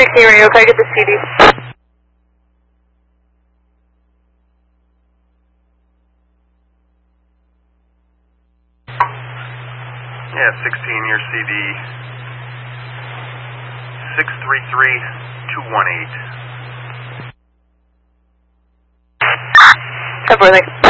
16 radio, can I get the CD? Yeah, 16, your CD. 633218. Step worthy.